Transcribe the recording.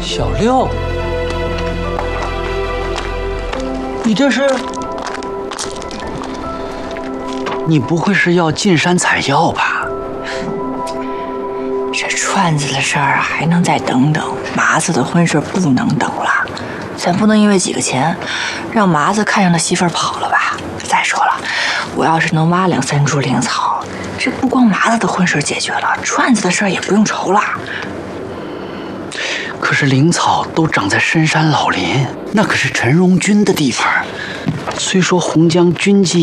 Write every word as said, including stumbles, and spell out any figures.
小六，你这是？你不会是要进山采药吧？ 这串子的事儿还能再等等，麻子的婚事不能等了。咱不能因为几个钱，让麻子看上的媳妇儿跑了吧？再说了，我要是能挖两三株灵草，这不光麻子的婚事解决了，串子的事儿也不用愁了。 可是灵草都长在深山老林，那可是陈荣军的地盘。虽说洪江军纪